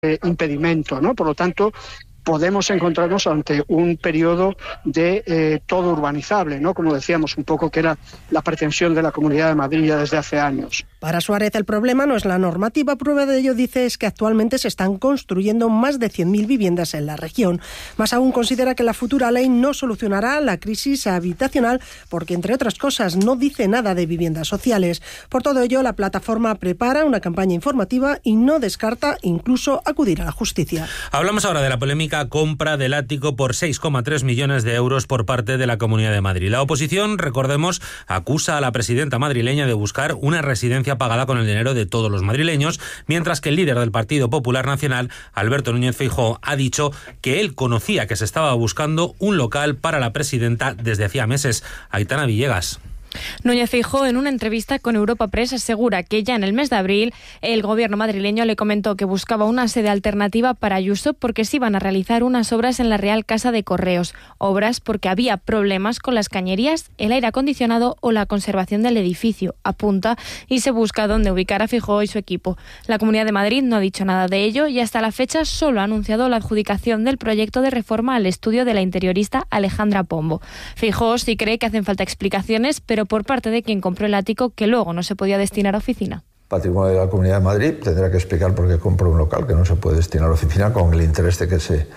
impedimento, ¿no? Por lo tanto, podemos encontrarnos ante un periodo de todo urbanizable, ¿no? Como decíamos, un poco que era la pretensión de la Comunidad de Madrid ya desde hace años. Para Suárez, el problema no es la normativa. Prueba de ello, dice, es que actualmente se están construyendo más de 100.000 viviendas en la región. Más aún, considera que la futura ley no solucionará la crisis habitacional porque, entre otras cosas, no dice nada de viviendas sociales. Por todo ello, la plataforma prepara una campaña informativa y no descarta incluso acudir a la justicia. Hablamos ahora de la polémica compra del ático por 6,3 millones de euros por parte de la Comunidad de Madrid. La oposición, recordemos, acusa a la presidenta madrileña de buscar una residencia pagada con el dinero de todos los madrileños, mientras que el líder del Partido Popular Nacional, Alberto Núñez Feijóo, ha dicho que él conocía que se estaba buscando un local para la presidenta desde hacía meses. Aitana Villegas. Núñez Feijóo, en una entrevista con Europa Press, asegura que ya en el mes de abril el gobierno madrileño le comentó que buscaba una sede alternativa para Ayuso porque se iban a realizar unas obras en la Real Casa de Correos. Obras porque había problemas con las cañerías, el aire acondicionado o la conservación del edificio, apunta, y se busca dónde ubicar a Feijóo y su equipo. La Comunidad de Madrid no ha dicho nada de ello y hasta la fecha solo ha anunciado la adjudicación del proyecto de reforma al estudio de la interiorista Alejandra Pombo. Feijóo sí cree que hacen falta explicaciones, pero por parte de quien compró el ático que luego no se podía destinar a oficina. Patrimonio de la Comunidad de Madrid tendrá que explicar por qué compró un local que no se puede destinar a oficina con el interés de que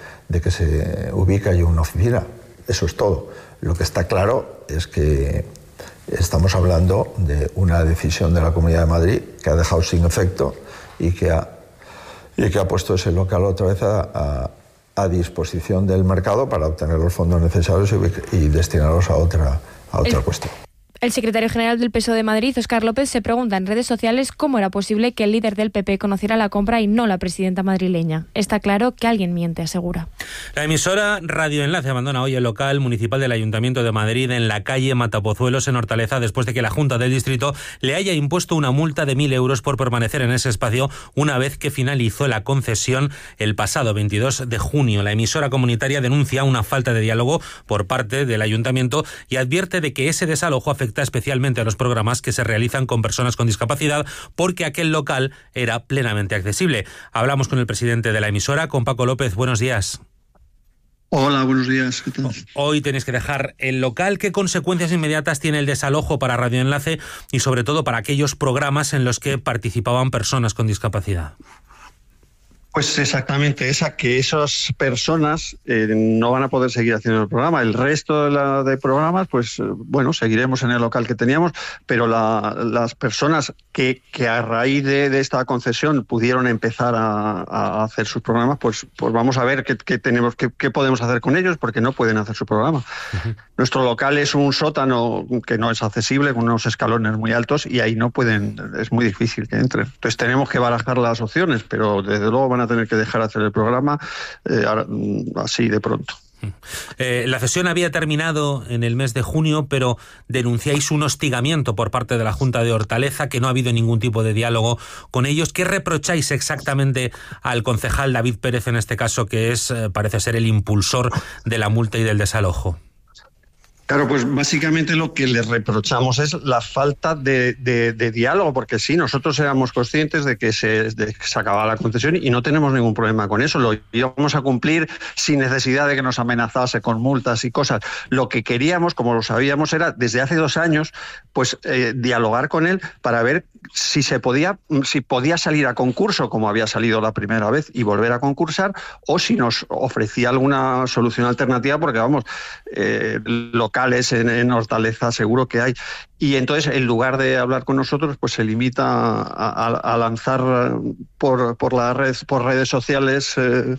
se ubique ahí una oficina. Eso es todo. Lo que está claro es que estamos hablando de una decisión de la Comunidad de Madrid que ha dejado sin efecto y que ha puesto ese local otra vez a disposición del mercado para obtener los fondos necesarios y destinarlos a otra cuestión. El secretario general del PSOE de Madrid, Óscar López, se pregunta en redes sociales cómo era posible que el líder del PP conociera la compra y no la presidenta madrileña. Está claro que alguien miente, asegura. La emisora Radio Enlace abandona hoy el local municipal del Ayuntamiento de Madrid en la calle Matapozuelos, en Hortaleza, después de que la Junta del Distrito le haya impuesto una multa de 1.000 euros por permanecer en ese espacio una vez que finalizó la concesión el pasado 22 de junio. La emisora comunitaria denuncia una falta de diálogo por parte del Ayuntamiento y advierte de que ese desalojo afecta especialmente a los programas que se realizan con personas con discapacidad porque aquel local era plenamente accesible. Hablamos con el presidente de la emisora, con Paco López. Buenos días. Hola, buenos días. ¿Qué tal? Hoy tenéis que dejar el local. ¿Qué consecuencias inmediatas tiene el desalojo para Radio Enlace y sobre todo para aquellos programas en los que participaban personas con discapacidad? Pues exactamente, que esas personas no van a poder seguir haciendo el programa. El resto de programas, pues bueno, seguiremos en el local que teníamos, pero las personas que a raíz de esta concesión pudieron empezar a hacer sus programas, pues vamos a ver qué podemos hacer con ellos, porque no pueden hacer su programa. Uh-huh. Nuestro local es un sótano que no es accesible, con unos escalones muy altos, y ahí no pueden, es muy difícil que entren. Entonces tenemos que barajar las opciones, pero desde luego van a tener que dejar de hacer el programa así de pronto. La cesión había terminado en el mes de junio, pero denunciáis un hostigamiento por parte de la Junta de Hortaleza, que no ha habido ningún tipo de diálogo con ellos. ¿Qué reprocháis exactamente al concejal David Pérez, en este caso, que parece ser el impulsor de la multa y del desalojo? Claro, pues básicamente lo que les reprochamos es la falta de diálogo, porque sí, nosotros éramos conscientes de que se acababa la concesión y no tenemos ningún problema con eso, lo íbamos a cumplir sin necesidad de que nos amenazase con multas y cosas. Lo que queríamos, como lo sabíamos, era desde hace 2 años, pues dialogar con él para ver si podía salir a concurso, como había salido la primera vez, y volver a concursar, o si nos ofrecía alguna solución alternativa, porque vamos, locales en Hortaleza seguro que hay. Y entonces, en lugar de hablar con nosotros, pues se limita a lanzar por redes sociales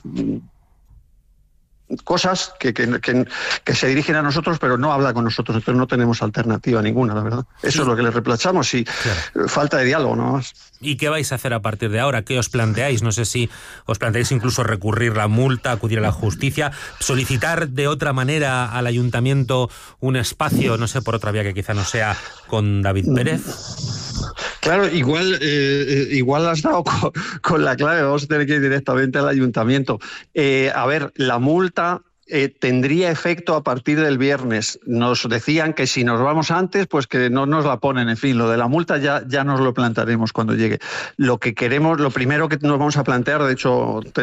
cosas que se dirigen a nosotros, pero no habla con nosotros. Entonces no tenemos alternativa ninguna, la verdad. Eso es lo que le reprochamos, y claro, falta de diálogo, nada más. ¿Y qué vais a hacer a partir de ahora? ¿Qué os planteáis? No sé si os planteáis incluso recurrir la multa, acudir a la justicia, solicitar de otra manera al ayuntamiento un espacio, no sé, por otra vía que quizá no sea con David Pérez. Claro, igual has dado con la clave. Vamos a tener que ir directamente al ayuntamiento. A ver, la multa tendría efecto a partir del viernes. Nos decían que si nos vamos antes, pues que no nos la ponen. En fin, lo de la multa ya nos lo plantearemos cuando llegue. Lo que queremos, lo primero que nos vamos a plantear, de hecho